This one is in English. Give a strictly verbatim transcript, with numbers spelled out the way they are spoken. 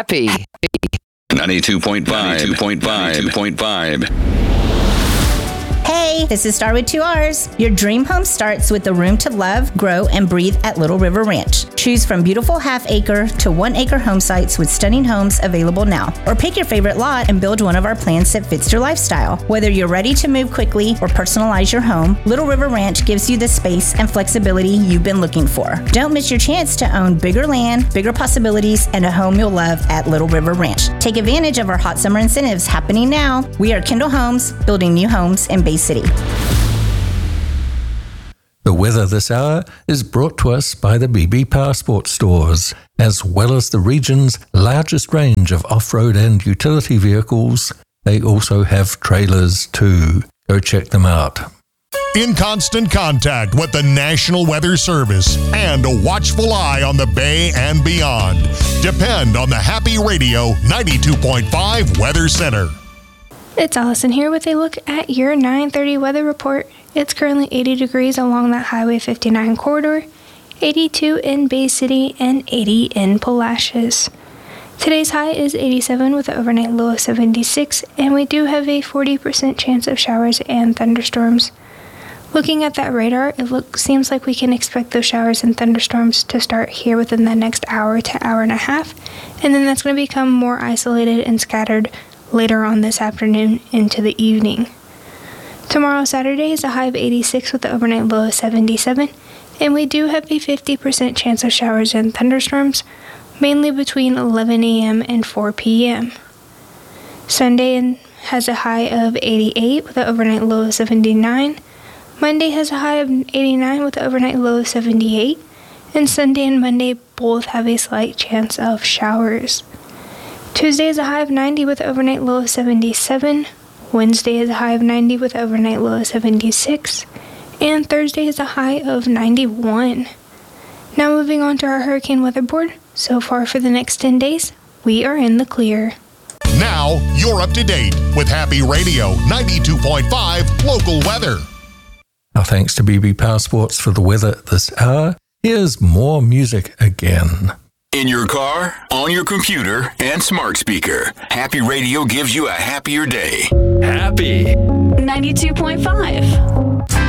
Happy. ninety-two point five. ninety-two point five. ninety-two point five. Hey, this is Star with two R's. Your dream home starts with the room to love, grow, and breathe at Little River Ranch. Choose from beautiful half-acre to one-acre home sites with stunning homes available now. Or pick your favorite lot and build one of our plans that fits your lifestyle. Whether you're ready to move quickly or personalize your home, Little River Ranch gives you the space and flexibility you've been looking for. Don't miss your chance to own bigger land, bigger possibilities, and a home you'll love at Little River Ranch. Take advantage of our hot summer incentives happening now. We are Kendall Homes, building new homes in Bay City. The weather this hour is brought to us by the B B Power Sports Stores, as well as the region's largest range of off-road and utility vehicles. They also have trailers too. Go check them out. In constant contact with the National Weather Service and a watchful eye on the Bay and beyond. Depend on the Happy Radio ninety-two point five Weather Center. It's Allison here with a look at your nine thirty weather report. It's currently eighty degrees along that Highway fifty-nine corridor, eighty-two in Bay City, and eighty in Palacios. Today's high is eighty-seven with an overnight low of seventy-six, and we do have a forty percent chance of showers and thunderstorms. Looking at that radar, it look, seems like we can expect those showers and thunderstorms to start here within the next hour to hour and a half, and then that's going to become more isolated and scattered later on this afternoon into the evening. Tomorrow, Saturday, is a high of eighty-six with the overnight low of seventy-seven, and we do have a fifty percent chance of showers and thunderstorms, mainly between eleven a.m. and four p.m. Sunday has a high of eighty-eight with the overnight low of seventy-nine. Monday has a high of eighty-nine with the overnight low of seventy-eight, and Sunday and Monday both have a slight chance of showers. Tuesday is a high of ninety with an overnight low of seventy-seven. Wednesday is a high of ninety with an overnight low of seventy-six. And Thursday is a high of ninety-one. Now moving on to our hurricane weather board. So far for the next ten days, we are in the clear. Now you're up to date with Happy Radio ninety-two point five local weather. Our thanks to B B Power Sports for the weather this hour. Here's more music again. In your car, on your computer, and smart speaker, Happy Radio gives you a happier day. Happy. ninety-two point five.